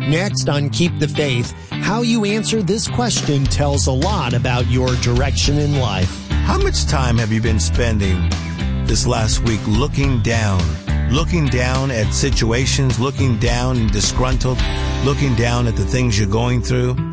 Next on Keep the Faith, how you answer this question tells a lot about your direction in life. How much time have you been spending this last week looking down at situations, looking down and disgruntled, looking down at the things you're going through?